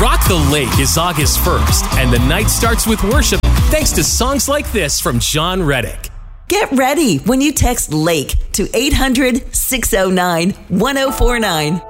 Rock the Lake is August 1st, and the night starts with worship thanks to songs like this from John Reddick. Get ready when you text LAKE to 800-609-1049.